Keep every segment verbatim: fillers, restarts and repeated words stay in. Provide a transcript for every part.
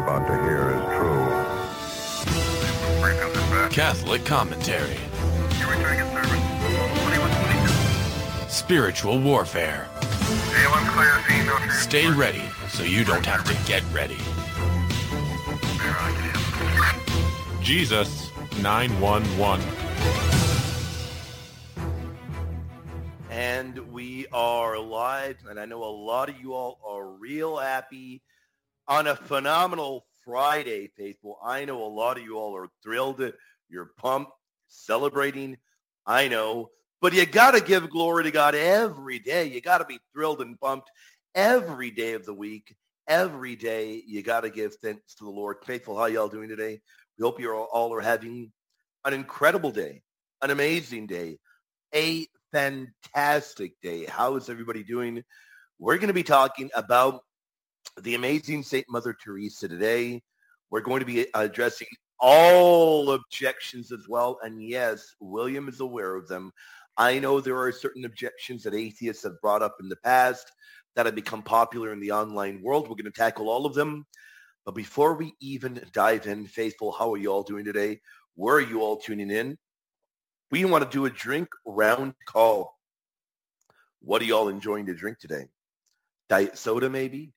about to hear is true. Catholic commentary. Spiritual warfare. Stay ready so you don't have to get ready. Jesus nine one one. And we are live, and I know a lot of you all are real happy on a phenomenal Friday, faithful. I know a lot of you all are thrilled. You're pumped, celebrating. I know. But you got to give glory to God every day. You got to be thrilled and pumped every day of the week. Every day you got to give thanks to the Lord. Faithful, how y'all doing today? We hope you all are having an incredible day, an amazing day, a fantastic day. How is everybody doing? We're going to be talking about the amazing Saint Mother Teresa today. We're going to be addressing all objections as well. And yes, William is aware of them. I know there are certain objections that atheists have brought up in the past that have become popular in the online world. We're going to tackle all of them. But before we even dive in, faithful, how are you all doing today? Where are you all tuning in? We want to do a drink round call. What are you all enjoying to drink today? Diet soda, maybe?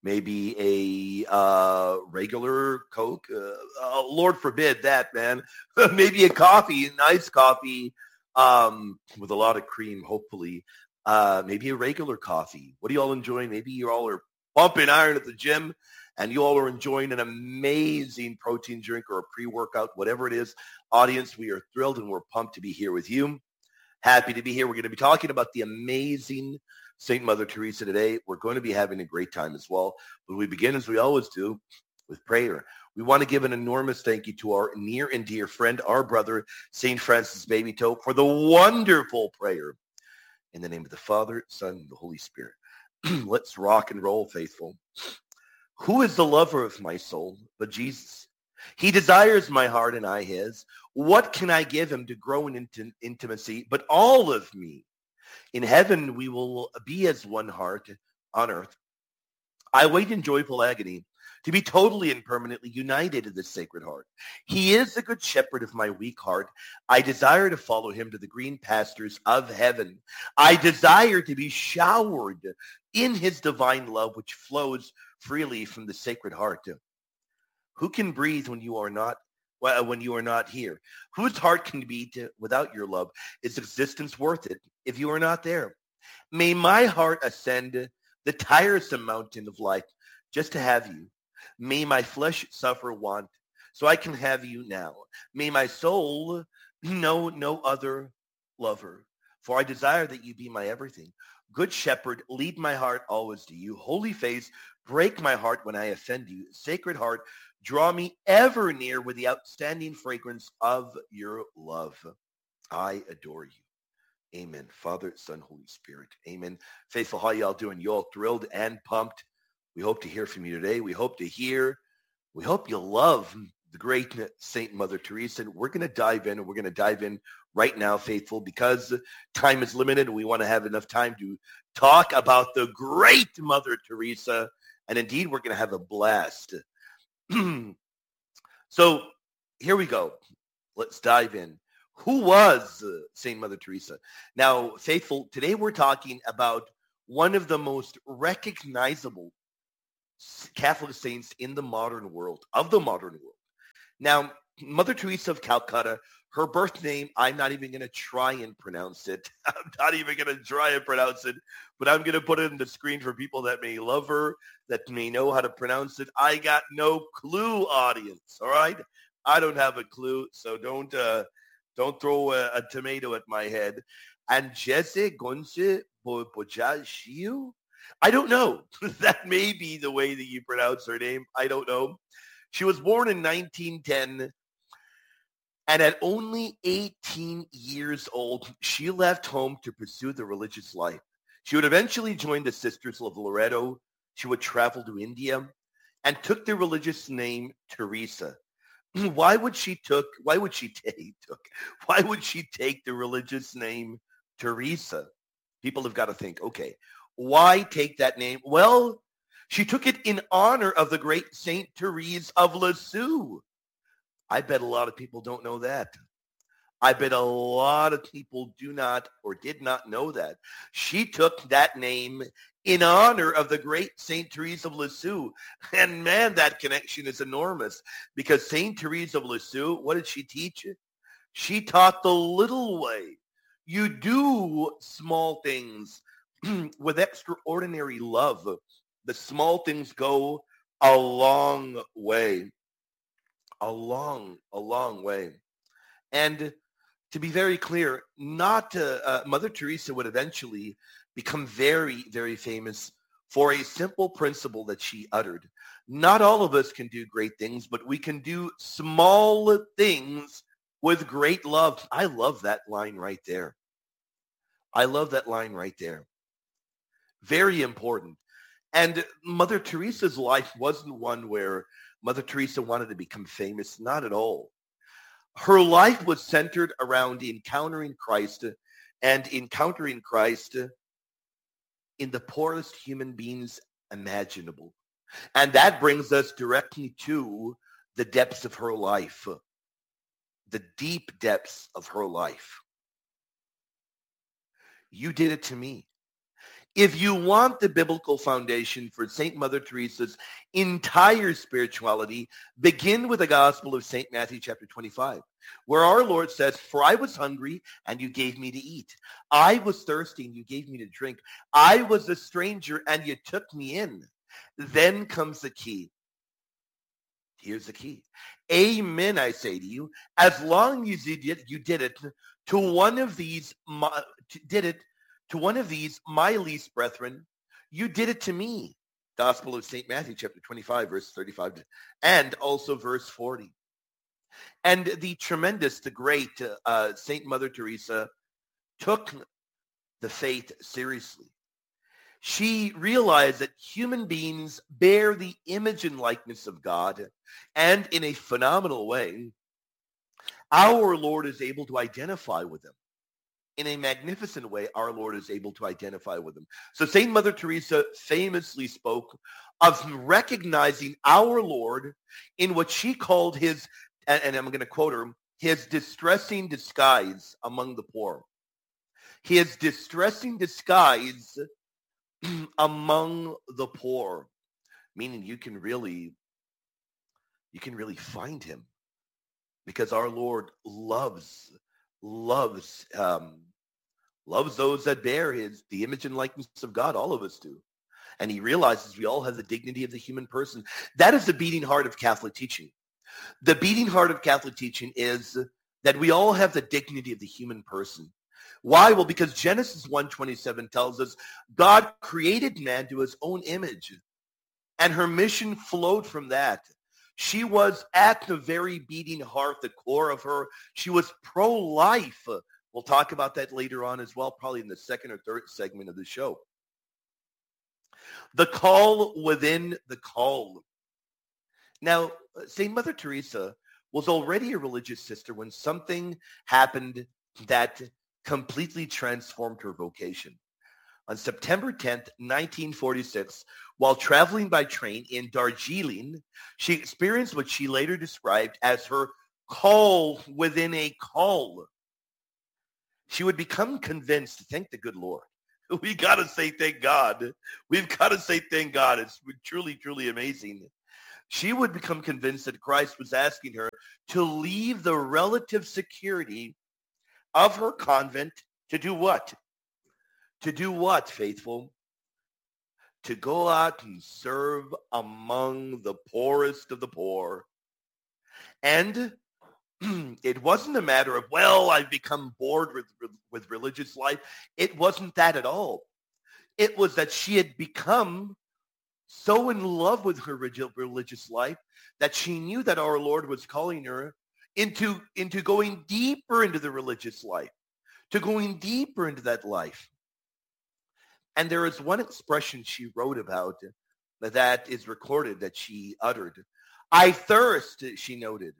Maybe a uh, regular Coke? Uh, uh, Lord forbid that, man. Maybe a coffee, a nice coffee um, with a lot of cream, hopefully. Uh, maybe a regular coffee. What are you all enjoying? Maybe you all are pumping iron at the gym and you all are enjoying an amazing protein drink or a pre-workout, whatever it is. Audience, we are thrilled and we're pumped to be here with you. Happy to be here. We're going to be talking about the amazing Saint Mother Teresa today. We're going to be having a great time as well. But we begin, as we always do, with prayer. We want to give an enormous thank you to our near and dear friend, our brother, Saint Francis Baby Toe, for the wonderful prayer. In the name of the Father, Son, and the Holy Spirit. Let's rock and roll, faithful. Who is the lover of my soul but Jesus? He desires my heart and I his. What can I give him to grow in int- intimacy but all of me? In heaven we will be as one heart on earth. I wait in joyful agony to be totally and permanently united to this sacred heart. He is the good shepherd of my weak heart. I desire to follow him to the green pastures of heaven. I desire to be showered in his divine love, which flows freely from the sacred heart. Who can breathe when you are not well, when you are not here? Whose heart can beat without your love? Is existence worth it if you are not there? May my heart ascend the tiresome mountain of life just to have you. May my flesh suffer want so I can have you now. May my soul know no other lover, for I desire that you be my everything. Good shepherd, lead my heart always to you. Holy face, break my heart when I offend you. Sacred heart, draw me ever near with the outstanding fragrance of your love. I adore you. Amen. Father, Son, Holy Spirit. Amen. Faithful, how y'all doing? You all thrilled and pumped? We hope to hear from you today. We hope to hear. We hope you love the great Saint Mother Teresa. We're going to dive in, and we're going to dive in right now, faithful, because time is limited, and we want to have enough time to talk about the great Mother Teresa. And indeed, we're going to have a blast. So here we go. Let's dive in. Who was uh, Saint Mother Teresa? Now, faithful, today we're talking about one of the most recognizable Catholic saints in the modern world, of the modern world. Now, Mother Teresa of Calcutta, her birth name, I'm not even going to try and pronounce it. I'm not even going to try and pronounce it, but I'm going to put it on the screen for people that may love her, that may know how to pronounce it. I got no clue, audience, all right? I don't have a clue, so don't uh, don't throw a, a tomato at my head. And Jesse Gonce Bojashiu? I don't know. That may be the way that you pronounce her name. I don't know. She was born in nineteen ten, and at only eighteen years old, she left home to pursue the religious life. She would eventually join the Sisters of Loreto. She would travel to India and took the religious name Teresa. Why would she took? Why would she take? Took, why would she take the religious name Teresa? People have got to think. Okay, why take that name? Well, She took it in honor of the great Saint Therese of Lisieux. I bet a lot of people don't know that. I bet a lot of people do not or did not know that. She took that name in honor of the great Saint Therese of Lisieux. And man, that connection is enormous because Saint Therese of Lisieux, what did she teach? She taught the little way. You do small things with extraordinary love. The small things go a long way. A long, a long way. And to be very clear, not uh, uh, Mother Teresa would eventually become very, very famous for a simple principle that she uttered. Not all of us can do great things, but we can do small things with great love. I love that line right there. I love that line right there. Very important. And Mother Teresa's life wasn't one where Mother Teresa wanted to become famous. Not at all. Her life was centered around encountering Christ and encountering Christ in the poorest human beings imaginable. And that brings us directly to the depths of her life, the deep depths of her life. You did it to me. If you want the biblical foundation for Saint Mother Teresa's entire spirituality, begin with the Gospel of Saint Matthew chapter twenty-five, where our Lord says, "For I was hungry and you gave me to eat. I was thirsty and you gave me to drink. I was a stranger and you took me in." Then comes the key. Here's the key. Amen, I say to you, as long as you did, you did it to one of these, did it to one of these, my least brethren, you did it to me. Gospel of Saint Matthew, chapter twenty-five, verse thirty-five, and also verse forty. And the tremendous, the great uh, Saint Mother Teresa took the faith seriously. She realized that human beings bear the image and likeness of God, and in a phenomenal way, our Lord is able to identify with them. In a magnificent way, our Lord is able to identify with them. So Saint Mother Teresa famously spoke of recognizing our Lord in what she called his, and I'm going to quote her, his distressing disguise among the poor. His distressing disguise among the poor, meaning you can really, you can really find him because our Lord loves loves um, loves those that bear his the image and likeness of God. All of us do. And he realizes we all have the dignity of the human person. That is the beating heart of Catholic teaching. The beating heart of Catholic teaching is that we all have the dignity of the human person. Why? Well, because Genesis one twenty-seven tells us God created man to his own image, and her mission flowed from that. She was at the very beating heart, the core of her. She was pro-life. We'll talk about that later on as well, probably in the second or third segment of the show. The call within the call. Now, Saint Mother Teresa was already a religious sister when something happened that completely transformed her vocation. On September tenth, nineteen forty-six, while traveling by train in Darjeeling, she experienced what she later described as her call within a call. She would become convinced, thank the good Lord. We got to say thank God. We've got to say thank God. It's truly, truly amazing. She would become convinced that Christ was asking her to leave the relative security of her convent to do what? To do what, faithful? To go out and serve among the poorest of the poor. And it wasn't a matter of, well, I've become bored with, with religious life. It wasn't that at all. It was that she had become so in love with her religious life that she knew that our Lord was calling her into, into going deeper into the religious life, to going deeper into that life. And there is one expression she wrote about that is recorded that she uttered. I thirst, she noted.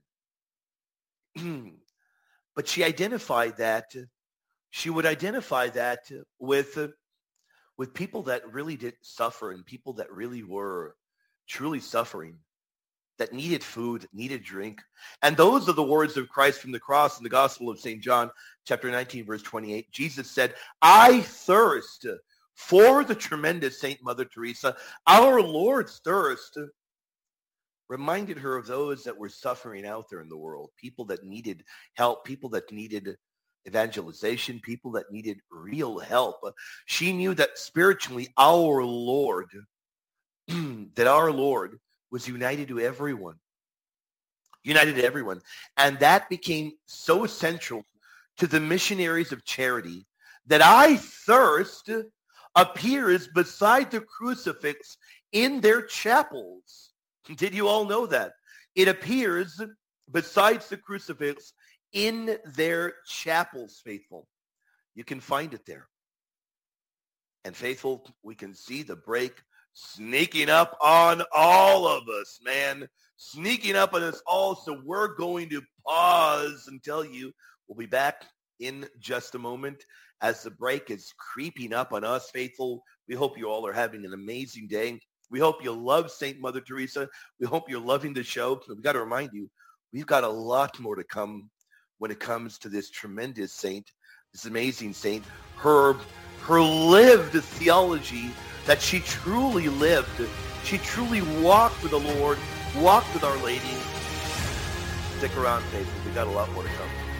But she identified that, she would identify that with, with people that really did suffer and people that really were truly suffering, that needed food, needed drink. And those are the words of Christ from the cross in the Gospel of Saint John, chapter nineteen, verse twenty-eight. Jesus said, I thirst for the tremendous Saint Mother Teresa. Our Lord's thirst reminded her of those that were suffering out there in the world, people that needed help, people that needed evangelization, people that needed real help. She knew that spiritually our Lord, that our Lord was united to everyone, united to everyone. And that became so essential to the missionaries of charity that I thirst appears beside the crucifix in their chapels. Did you all know that? It appears besides the crucifix in their chapels, faithful. You can find it there. And faithful, we can see the break sneaking up on all of us, man. Sneaking up on us all. So we're going to pause and tell you we'll be back in just a moment as the break is creeping up on us, faithful. We hope you all are having an amazing day. We hope you love Saint Mother Teresa. We hope you're loving the show. We've got to remind you, we've got a lot more to come when it comes to this tremendous saint, this amazing saint. Her, her lived theology that she truly lived. She truly walked with the Lord, walked with Our Lady. Stick around, faithful. We've got a lot more to come.